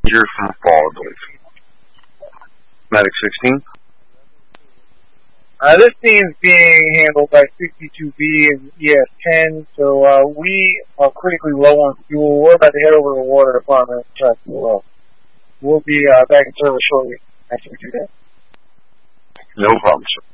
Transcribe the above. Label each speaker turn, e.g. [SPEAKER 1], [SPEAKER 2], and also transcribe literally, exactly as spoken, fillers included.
[SPEAKER 1] You're from Fall, I believe. Medic sixteen.
[SPEAKER 2] Uh, this team's being handled by sixty-two B and E S ten, so uh, we are critically low on fuel. We're about to head over to the water department and try to fuel up. We'll be uh, back in service shortly after we do that.
[SPEAKER 1] No problem, sir.